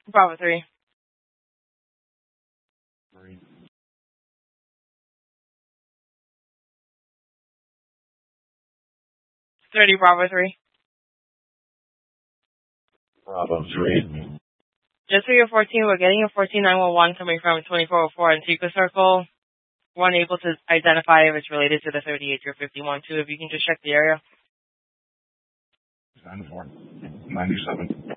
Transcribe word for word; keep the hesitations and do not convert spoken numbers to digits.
Bravo three. Three. thirty Bravo three. Bravo three. Just for your fourteen, we're getting a fourteen nine one one coming from twenty-four oh four Antigua Circle. One able to identify if it's related to the thirty-eight or fifty-one two. If you can just check the area. ninety-four. ninety-seven.